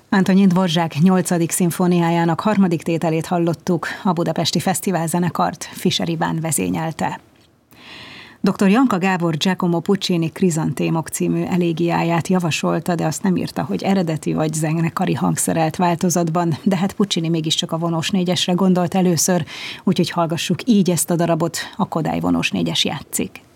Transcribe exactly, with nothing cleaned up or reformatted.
Antonin Dvorzsák nyolcadik szimfóniájának harmadik tételét hallottuk, a Budapesti Fesztiválzenekart Fischer Iván vezényelte. doktor Janka Gábor Giacomo Puccini Krizantémok című elégiáját javasolta, de azt nem írta, hogy eredeti vagy zenekari hangszerelt változatban, de hát Puccini mégiscsak a vonós négyesre gondolt először, úgyhogy hallgassuk így ezt a darabot, a Kodály vonós négyes játszik.